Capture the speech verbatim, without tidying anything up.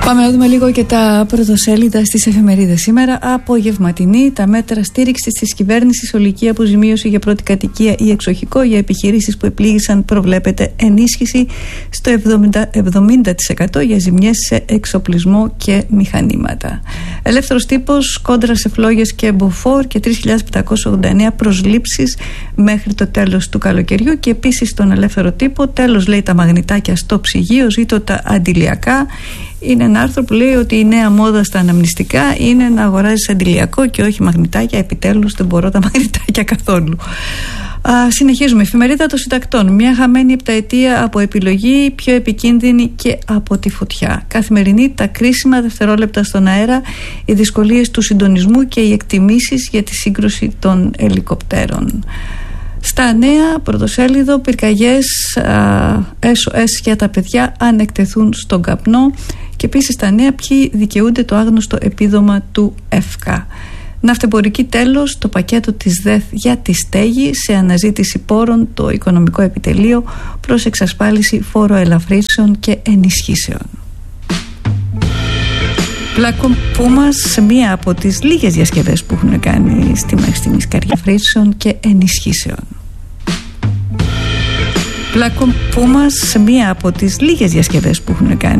Πάμε να δούμε λίγο και τα πρωτοσέλιδα στις εφημερίδες σήμερα. Απογευματινή, τα μέτρα στήριξης της κυβέρνησης, ολική αποζημίωση για πρώτη κατοικία ή εξοχικό για επιχειρήσεις που επλήγησαν, προβλέπεται ενίσχυση στο εβδομήντα τοις εκατό για ζημιές σε εξοπλισμό και μηχανήματα. Ελεύθερος τύπος, κόντρα σε φλόγες και μποφόρ και τρεις χιλιάδες πεντακόσιες ογδόντα εννέα προσλήψεις μέχρι το τέλος του καλοκαιριού. Και επίσης στον ελεύθερο τύπο, τέλος λέει τα μαγνητάκια στο ψυγείο, ζήτω τα αντιλιακά. Είναι ένα άρθρο που λέει ότι η νέα μόδα στα αναμνηστικά είναι να αγοράζεις αντιλιακό και όχι μαγνητάκια. Επιτέλους δεν μπορώ τα μαγνητάκια καθόλου. Α, συνεχίζουμε. Εφημερίδα των Συντακτών. Μια χαμένη επταετία από επιλογή, πιο επικίνδυνη και από τη φωτιά. Καθημερινή, τα κρίσιμα δευτερόλεπτα στον αέρα, οι δυσκολίες του συντονισμού και οι εκτιμήσεις για τη σύγκρουση των ελικοπτέρων. Στα νέα, πρωτοσέλιδο, πυρκαγιές, ες ο ες για τα παιδιά αν εκτεθούν στον καπνό. Και επίσης στα νέα, ποιοι δικαιούνται το άγνωστο επίδομα του ΕΦΚΑ. Ναυτεμπορική, τέλος, το πακέτο της ΔΕΘ για τη στέγη, σε αναζήτηση πόρων το οικονομικό επιτελείο προς εξασφάλιση φόροελαφρύνσεων και ενισχύσεων. Πλάκο Πούμας, μία από τις λίγες διασκευές που έχουν κάνει στη μέχρι στιγμής καριαφρύνσεων και ενισχύσεων. Πλάκο Πούμας, μία από τις λίγες διασκευές που έχουν κάνει